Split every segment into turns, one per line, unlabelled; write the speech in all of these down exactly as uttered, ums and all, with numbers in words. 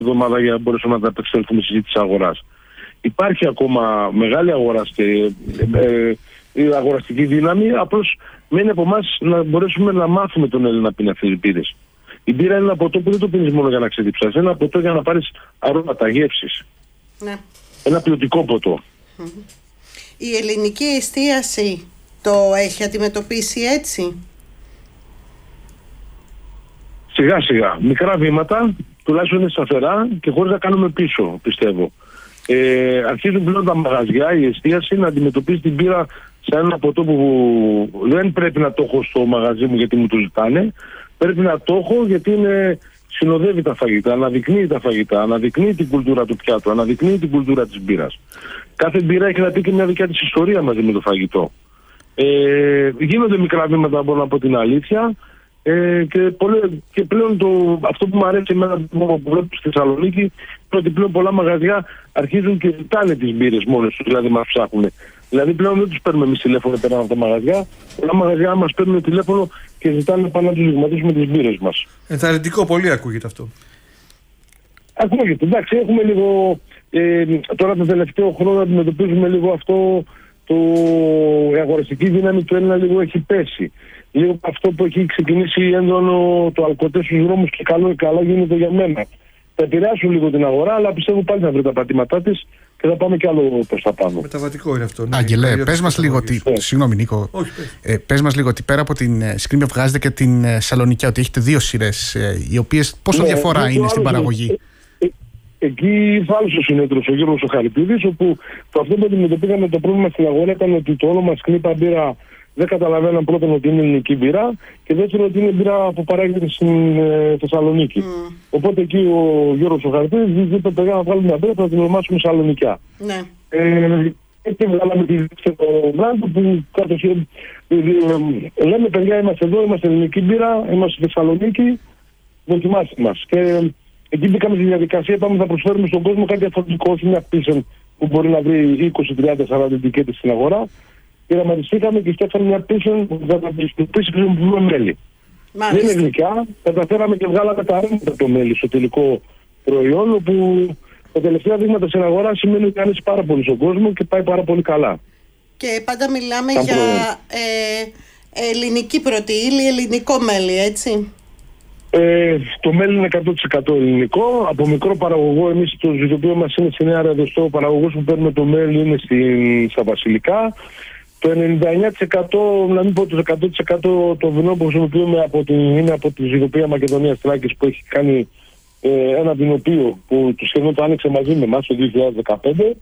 εβδομάδα για να μπορέσουμε να ανταπεξέλθουμε στη συζήτηση της αγοράς. Υπάρχει ακόμα μεγάλη αγοραστή, ε, ε, αγοραστική δύναμη, απλώς μένει από εμάς να μπορέσουμε να μάθουμε τον Έλληνα να πίνει αυτές τις μπύρες. Η μπύρα είναι ένα ποτό που δεν το πίνεις μόνο για να ξεδιψάσεις, είναι ένα ποτό για να πάρεις αρώματα, γεύσεις.
Ναι.
Ένα ποιοτικό ποτό.
Mm-hmm. Η ελληνική εστίαση το έχει αντιμετωπίσει έτσι?
Σιγά σιγά, μικρά βήματα, τουλάχιστον είναι σταθερά και χωρίς να κάνουμε πίσω, πιστεύω. Ε, αρχίζουν πλέον τα μαγαζιά, η εστίαση να αντιμετωπίζει την μπύρα σαν ένα ποτό που δεν πρέπει να το έχω στο μαγαζί μου γιατί μου το ζητάνε. Πρέπει να το έχω γιατί είναι, συνοδεύει τα φαγητά, αναδεικνύει τα φαγητά, αναδεικνύει την κουλτούρα του πιάτου, αναδεικνύει την κουλτούρα της μπύρας. Κάθε μπύρα έχει να πει και μια δικιά της ιστορία μαζί με το φαγητό. Ε, γίνονται μικρά βήματα, μπορώ να πω την αλήθεια. Ε, και, πολλοί, και πλέον το, αυτό που μου αρέσει εμένα που βλέπω στη Θεσσαλονίκη είναι ότι πλέον πολλά μαγαζιά αρχίζουν και ζητάνε τις μπύρες μόνες τους, δηλαδή μας ψάχνουν. Δηλαδή πλέον δεν τους παίρνουμε εμείς τηλέφωνο πέρα από τα μαγαζιά, πολλά μαγαζιά μας παίρνουν τηλέφωνο και ζητάνε πάνω να τους δειγματίσουμε τις μπύρες μας.
Ενθαρρυντικό, πολύ ακούγεται αυτό.
Ακούγεται, εντάξει, έχουμε λίγο, ε, τώρα το τελευταίο χρόνο αντιμετωπίζουμε λίγο αυτό, το, η αγοραστική δύναμη του Έλληνα λίγο έχει πέσει. Λίγο αυτό που έχει ξεκινήσει έντονο το αλκοτέ στους δρόμους και καλό ή καλά γίνεται για μένα. Θα επηρεάσουν λίγο την αγορά, αλλά πιστεύω πάλι θα βρει τα πατήματά της και θα πάμε κι άλλο προς τα πάνω.
Μεταβατικό είναι αυτό. Ναι.
Άγγελε, πες μας λίγο ότι. Yeah. Συγγνώμη, Νίκο.
Όχι, πες.
Ε, πες μας λίγο ότι πέρα από την Σκρίμια βγάζετε και την ε, Σαλονικιά, ότι έχετε δύο σειρές, ε, οι οποίες πόσο yeah, διαφορά είναι στην παραγωγή?
Ε, ε, εκεί ήρθε άλλος ο συνέδριος, ο Γιώργος ο Χαριτίδης, όπου το αυτό που αντιμετωπίζαμε το πρόβλημα στην αγορά ήταν ότι το όνομα Σκρίπα μπύρα δεν καταλαβαίναν πρώτον ότι είναι ελληνική μπύρα και δεύτερον ότι είναι μπύρα που παράγεται στην ε, Θεσσαλονίκη. Mm. Οπότε εκεί ο Γιώργος ο Χαριτίδης είπε παιδιά να βγάλουμε μια μπύρα που θα την ονομάσουμε Σαλονικιά.
Ναι.
Ε, έτσι βγάλαμε τη στο μπράντο που κάτω ε, ε, ε, λέμε παιδιά είμαστε εδώ, είμαστε ελληνική μπύρα, είμαστε στη Θεσσαλονίκη, δοκιμάστε μας. Και ε, εκεί μπήκαμε στη διαδικασία, είπαμε θα προσφέρουμε στον κόσμο κάτι διαφορετικό, όχι μια πίσεν που μπορεί να βρει είκοσι, τριάντα, σαράντα ετικέτες στην αγορά. Πειραματιστήκαμε και φτιάξαμε μια πίσεν που θα τα χρησιμοποιούμε μέλι. Δεν είναι γλυκιά, καταφέραμε και βγάλαμε τα αρέματα το μέλι στο τελικό προϊόν, όπου τα τελευταία δείγματα στην αγορά σημαίνει ότι αρέσει πάρα πολύ στον κόσμο και πάει πάρα πολύ καλά.
Και πάντα μιλάμε για ε, ελληνική πρωτεΐλη, ελληνικό μέλι, έτσι.
Ε, το μέλι είναι εκατό τοις εκατό ελληνικό. Από μικρό παραγωγό, εμείς το ζητοποιείο μας είναι στη Νέα Ραδοστό. Ο παραγωγός που παίρνουμε το μέλι είναι στην, στα Βασιλικά. Το ενενήντα εννέα τοις εκατό, να μην πω το εκατό τοις εκατό το βινό που χρησιμοποιούμε από την, είναι από τη ζυγοπία Μακεδονίας Τράκης που έχει κάνει ε, ένα βινοπείο που το σχεδόν το άνοιξε μαζί με εμάς το δύο χιλιάδες δεκαπέντε.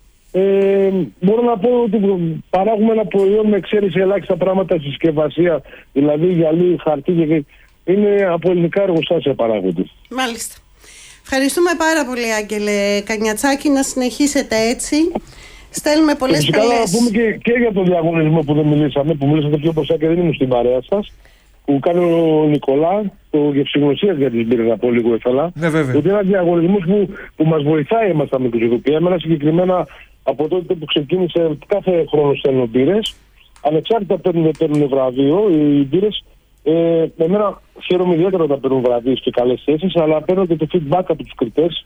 Ε, μπορώ να πω ότι παράγουμε ένα προϊόν με εξαίρεση ελάχιστα πράγματα στη συσκευασία, δηλαδή γυαλί, χαρτί και είναι από ελληνικά εργοστάσια παράγονται.
Μάλιστα. Ευχαριστούμε πάρα πολύ, Άγγελε Κανιατσάκη, να συνεχίσετε έτσι. Στέλνουμε πολλές
φυσικά
καλές.
Να πούμε και, και για τον διαγωνισμό που δεν μιλήσαμε, που μιλήσατε πιο μπροστά και δεν ήμουν στην παρέα σας, που κάνει ο Νικολά, το γευσηγνωσίας για τις μπύρες, να πω λίγο ήθελα.
Ναι, βέβαια.
Ότι είναι ένας διαγωνισμός που, που μας βοηθάει εμάς τα μικροσυγκοπία. Εμένα συγκεκριμένα από τότε που ξεκίνησε κάθε χρόνο στέλνω μπύρες, ανεξάρτητα παίρνουν, παίρνουν βραβείο οι μπύρες. Ε, εμένα χαίρομαι ιδιαίτερα όταν παίρνουν βραβείες και καλές θέσεις, αλλά παίρνω και το feedback από τους κριτές.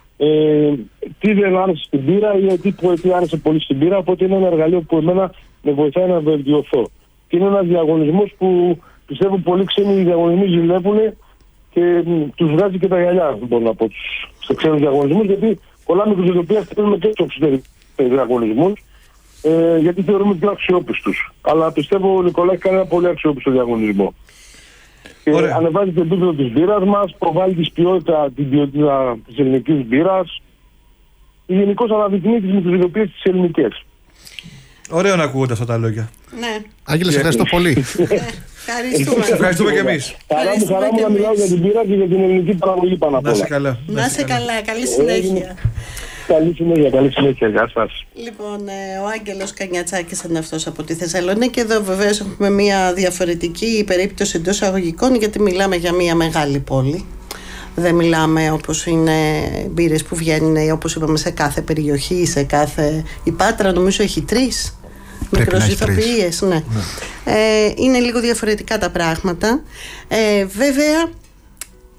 Ε, τι δεν άρεσε στην μπύρα ή τι, τι άρεσε πολύ στην μπύρα, οπότε είναι ένα εργαλείο που εμένα με βοηθάει να βελτιωθώ. Και είναι ένας διαγωνισμός που πιστεύω πολλοί ξένοι διαγωνισμοί ζηλεύουν και τους βγάζει και τα γυαλιά, μπορώ να πω, σε ξένους διαγωνισμούς, γιατί πολλά μικροσυγκοπία στέλνουμε και στους εξωτερικούς διαγωνισμούς, ε, γιατί θεωρούμε πιο αξιόπιστους. Αλλά πιστεύω ο Νικολάκη κάνει ένα πολύ αξιόπιστο διαγωνισμό. Και ανεβάζει το επίπεδο της μπύρας μας, προβάλλει την ποιότητα, την ποιότητα της ελληνικής μπύρας. Γενικώς αναδεικνύει τις μικροσυγκοπίες τις ελληνικές.
Ωραίο να ακούγονται αυτά τα λόγια.
Ναι.
Άγγελε, σε ευχαριστώ πολύ.
Ευχαριστούμε.
Ευχαριστούμε και εμείς.
Χαρά μου, χαρά μου να μιλάω για την μπύρα και για την ελληνική παραγωγή πάνω απ' όλα.
Να είσαι καλά.
Να είσαι καλά. Καλή συνέχεια.
Καλή συνέχεια, καλή συνέχεια. Γεια σας.
Λοιπόν, ο Άγγελος Κανιατσάκης είναι αυτός από τη Θεσσαλονίκη και εδώ βεβαίως έχουμε μια διαφορετική περίπτωση εντός αγωγικών, γιατί μιλάμε για μια μεγάλη πόλη. Δεν μιλάμε όπως είναι μπύρες που βγαίνουν, όπως είπαμε, σε κάθε περιοχή, σε κάθε... Η Πάτρα νομίζω έχει τρεις μικροσυθοποιίες, ναι. ναι. Ε, είναι λίγο διαφορετικά τα πράγματα. Ε, βέβαια,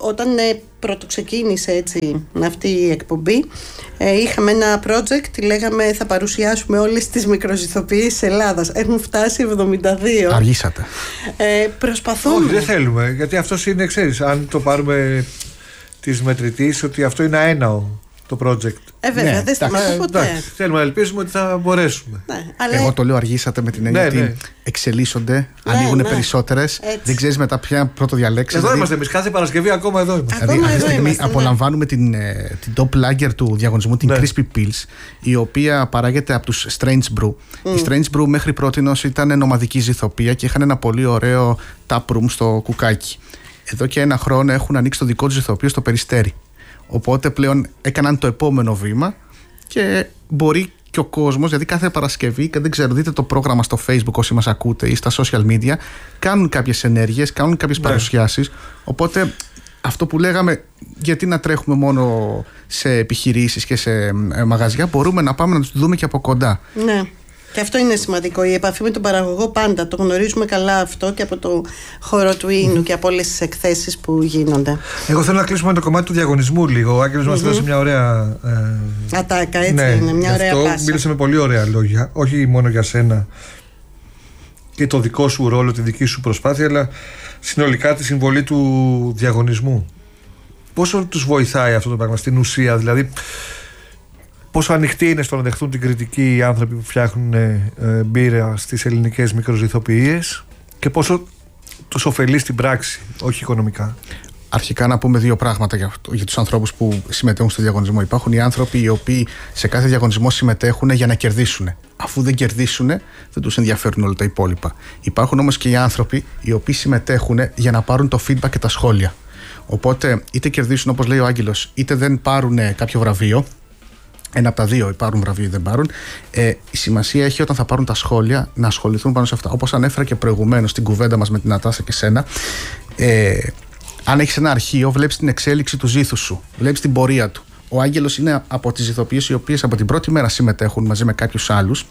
όταν ε, πρωτοξεκίνησε έτσι αυτή η εκπομπή, ε, είχαμε ένα project, λέγαμε θα παρουσιάσουμε όλες τις μικροζυθοποιήσεις της Ελλάδας. Έχουν φτάσει εβδομήντα δύο.
Αργήσατε.
Ε, προσπαθούμε.
Όχι, δεν θέλουμε, γιατί αυτό είναι, ξέρεις, αν το πάρουμε της μετρητής, ότι αυτό είναι αέναο το project.
Ε, βέβαια,
Ναι,
δεν σταματά ποτέ.
Εντάξει, θέλουμε να ελπίζουμε ότι θα μπορέσουμε.
Ναι, αλλά
Εγώ το λέω αργήσατε με την έννοια
Ναι,
ότι
ναι.
εξελίσσονται,
Ναι,
ανοίγουν
ναι.
περισσότερες.
Έτσι.
Δεν ξέρεις μετά ποια πρώτο διαλέξεις.
Εδώ
δηλαδή-
είμαστε εμείς, κάθε Παρασκευή ακόμα εδώ είμαστε.
Ακόμα
Δηλαδή, αυτή τη
εδώ
στιγμή
είμαστε, ναι.
απολαμβάνουμε την, ε, την top lager του διαγωνισμού, την
Ναι.
Crispy Pills, η οποία παράγεται από τους Strange Brew. Η Strange Brew μέχρι πρότινος ήταν νομαδική ζυθοπία και είχαν ένα πολύ ωραίο tap room στο Κουκάκι. Εδώ και ένα χρόνο έχουν ανοίξει το δικό τους ζυθοπείο στο Περιστέρι. Οπότε πλέον έκαναν το επόμενο βήμα και μπορεί και ο κόσμος, δηλαδή κάθε Παρασκευή, και δεν ξέρω, δείτε το πρόγραμμα στο Facebook όσοι μας ακούτε ή στα social media, κάνουν κάποιες ενέργειες, κάνουν κάποιες
Ναι.
παρουσιάσεις. Οπότε αυτό που λέγαμε, γιατί να τρέχουμε μόνο σε επιχειρήσεις και σε ε, μαγαζιά, μπορούμε να πάμε να τους δούμε και από κοντά.
ναι. Και αυτό είναι σημαντικό. Η επαφή με τον παραγωγό πάντα. Το γνωρίζουμε καλά αυτό και από το χώρο του ίνου και από όλες τις εκθέσεις που γίνονται.
Εγώ θέλω να κλείσουμε το κομμάτι του διαγωνισμού λίγο. Ο Άγγελος μας έδωσε μια ωραία. Ε,
Ατάκα, έτσι
ναι,
είναι. Μια
γι'
ωραία
αυτό
πάσα.
μίλησε με πολύ ωραία λόγια. Όχι μόνο για σένα και το δικό σου ρόλο, τη δική σου προσπάθεια, αλλά συνολικά τη συμβολή του διαγωνισμού. Πόσο τους βοηθάει αυτό το πράγμα στην ουσία, δηλαδή πόσο ανοιχτοί είναι στο να δεχτούν την κριτική οι άνθρωποι που φτιάχνουν ε, ε, μπύρα στις ελληνικές μικροζυθοποιίες και πόσο τους ωφελεί στην πράξη, όχι οικονομικά.
Αρχικά να πούμε δύο πράγματα για, αυτό- για τους ανθρώπους που συμμετέχουν στο διαγωνισμό. Υπάρχουν οι άνθρωποι οι οποίοι σε κάθε διαγωνισμό συμμετέχουν για να κερδίσουν. Αφού δεν κερδίσουν, δεν τους ενδιαφέρουν όλα τα υπόλοιπα. Υπάρχουν όμως και οι άνθρωποι οι οποίοι συμμετέχουν για να πάρουν το feedback και τα σχόλια. Οπότε είτε κερδίσουν, όπως λέει ο Άγγελος, είτε δεν πάρουν ε, κάποιο βραβείο. Ένα από τα δύο, πάρουν βραβείο ή δεν πάρουν. Ε, η σημασία έχει όταν θα πάρουν τα σχόλια να ασχοληθούν πάνω σε αυτά. Όπως ανέφερα και προηγουμένως στην κουβέντα μας με την Νατάσα και σένα. Ε, αν έχεις ένα αρχείο, βλέπεις την εξέλιξη του ζήθους σου, βλέπεις την πορεία του. Ο Άγγελος είναι από τις ζυθοποιίες οι οποίες από την πρώτη μέρα συμμετέχουν μαζί με κάποιους άλλους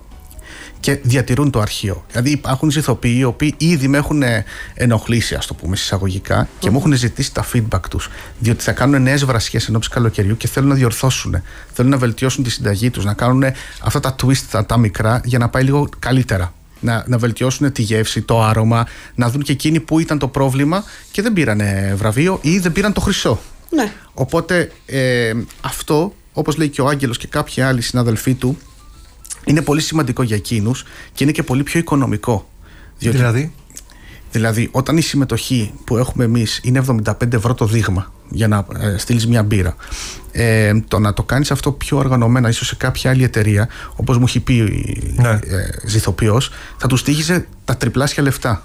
και διατηρούν το αρχείο. Δηλαδή υπάρχουν ζυθοποιοί οι οποίοι ήδη με έχουν ενοχλήσει, ας το πούμε εισαγωγικά, και μου έχουν ζητήσει τα feedback τους. Διότι θα κάνουν νέες βρασιές ενόψει καλοκαιριού και θέλουν να διορθώσουν. Θέλουν να βελτιώσουν τη συνταγή τους, να κάνουν αυτά τα twist τα, τα μικρά για να πάει λίγο καλύτερα. Να, να βελτιώσουν τη γεύση, το άρωμα, να δουν και εκείνοι που ήταν το πρόβλημα και δεν πήραν βραβείο ή δεν πήραν το χρυσό.
Ναι.
Οπότε ε, αυτό, όπως λέει και ο Άγγελος και κάποιοι άλλοι συναδελφοί του, είναι πολύ σημαντικό για εκείνους και είναι και πολύ πιο οικονομικό. Διότι,
Δηλαδή,
δηλαδή, όταν η συμμετοχή που έχουμε εμείς είναι εβδομήντα πέντε ευρώ το δείγμα για να ε, στείλεις μια μπύρα, ε, το να το κάνεις αυτό πιο οργανωμένα, ίσως σε κάποια άλλη εταιρεία, όπως μου έχει πει
ναι.
ε, ζυθοποιός, θα του στοίχιζε τα τριπλάσια λεφτά.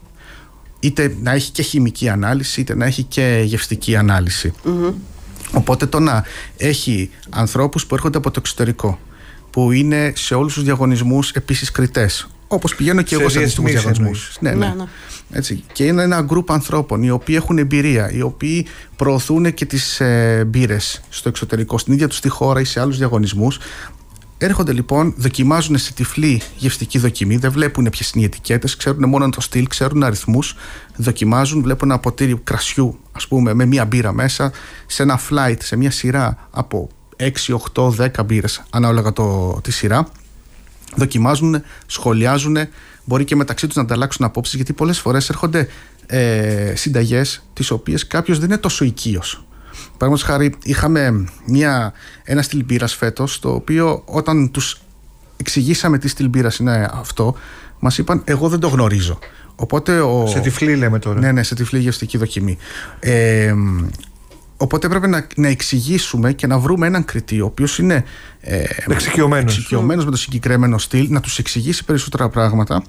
Είτε να έχει και χημική ανάλυση, είτε να έχει και γευστική ανάλυση. Mm-hmm. Οπότε το να έχει ανθρώπους που έρχονται από το εξωτερικό, που είναι σε όλους τους διαγωνισμούς επίσης κριτές, όπως πηγαίνω και
σε
εγώ σε αντίστοιχους διαγωνισμούς. Ναι, ναι.
Ναι, ναι.
Έτσι. Και είναι ένα γκρουπ ανθρώπων οι οποίοι έχουν εμπειρία, οι οποίοι προωθούν και τις ε, μπύρες στο εξωτερικό, στην ίδια τους τη χώρα ή σε άλλους διαγωνισμούς. Έρχονται λοιπόν, δοκιμάζουν σε τυφλή γευστική δοκιμή, δεν βλέπουν ποιες είναι οι ετικέτες, ξέρουν μόνο το στυλ, ξέρουν αριθμούς, δοκιμάζουν, βλέπουν ένα ποτήρι κρασιού, ας πούμε, με μία μπύρα μέσα, σε ένα flight, σε μία σειρά από έξι, οκτώ, δέκα μπύρες, ανάλογα το, τη σειρά. Δοκιμάζουν, σχολιάζουν, μπορεί και μεταξύ τους να ανταλλάξουν απόψεις, γιατί πολλές φορές έρχονται ε, συνταγές τις οποίες κάποιος δεν είναι τόσο οικείος. Παραδείγματος χάρη, είχαμε μια, ένα στυλ μπύρας φέτος, το οποίο όταν τους εξηγήσαμε τι στυλ μπύρας είναι αυτό, μας είπαν εγώ δεν το γνωρίζω. Οπότε ο...
σε τυφλή λέμε τώρα.
Ναι, ναι, σε τυφλή γευστική δοκιμή. Ε, οπότε πρέπει να, να εξηγήσουμε και να βρούμε έναν κριτή, ο οποίος είναι ε,
εξοικειωμένος.
εξοικειωμένος με το συγκεκριμένο στυλ, να τους εξηγήσει περισσότερα πράγματα.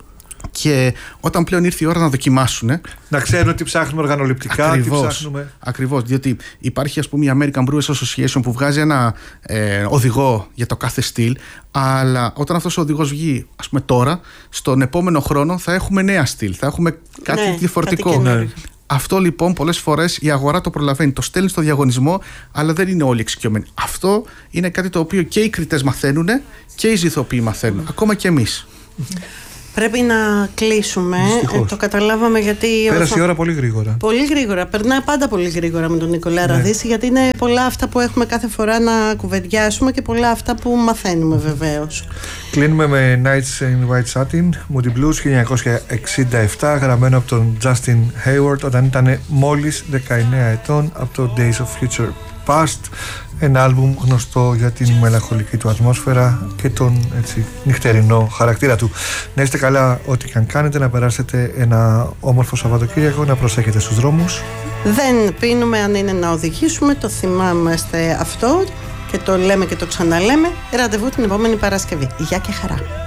Και όταν πλέον ήρθε η ώρα να δοκιμάσουν.
Να ξέρουν ότι ψάχνουμε οργανοληπτικά,
ακριβώς,
τι ψάχνουμε.
Ακριβώς, διότι υπάρχει, ας πούμε, η American Brewers Association που βγάζει ένα ε, οδηγό για το κάθε στυλ, αλλά όταν αυτός ο οδηγός βγει, ας πούμε, τώρα, στον επόμενο χρόνο θα έχουμε νέα στυλ, θα έχουμε κάτι
ναι,
διαφορετικό.
Κάτι
ναι.
Αυτό λοιπόν πολλές φορές η αγορά το προλαβαίνει, το στέλνει στο διαγωνισμό, αλλά δεν είναι όλοι εξοικειωμένοι. Αυτό είναι κάτι το οποίο και οι κριτές μαθαίνουν και οι ζυθοποιοί μαθαίνουν, ακόμα και εμείς.
Πρέπει να κλείσουμε. Ε, το καταλάβαμε γιατί.
Πέρασε
όσο...
η ώρα πολύ γρήγορα.
Πολύ γρήγορα. Περνάει πάντα πολύ γρήγορα με τον Νικόλα
Ναι.
Ραδίση, γιατί είναι πολλά αυτά που έχουμε κάθε φορά να κουβεντιάσουμε και πολλά αυτά που μαθαίνουμε βεβαίως.
Κλείνουμε με Nights in White Satin, Moody Blues χίλια εννιακόσια εξήντα επτά, γραμμένο από τον Justin Hayward όταν ήταν μόλις δεκαεννέα ετών, από το Days of Future Past, ένα άλμπουμ γνωστό για την μελαγχολική του ατμόσφαιρα και τον έτσι, νυχτερινό χαρακτήρα του. Να είστε καλά ό,τι και αν κάνετε, να περάσετε ένα όμορφο Σαββατοκύριακο, να προσέχετε στους δρόμους.
Δεν πίνουμε αν είναι να οδηγήσουμε, το θυμάμαστε αυτό και το λέμε και το ξαναλέμε. Ραντεβού την επόμενη Παρασκευή. Γεια και χαρά.